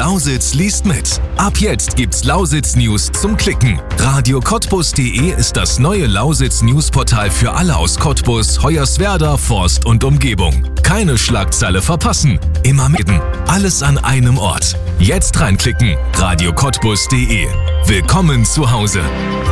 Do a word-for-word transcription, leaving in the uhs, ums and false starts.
Lausitz liest mit. Ab jetzt gibt's Lausitz News zum Klicken. radio cottbus punkt de ist das neue Lausitz Newsportal für alle aus Cottbus, Hoyerswerda, Forst und Umgebung. Keine Schlagzeile verpassen. Immer mitten. Alles an einem Ort. Jetzt reinklicken. radio cottbus punkt de. Willkommen zu Hause.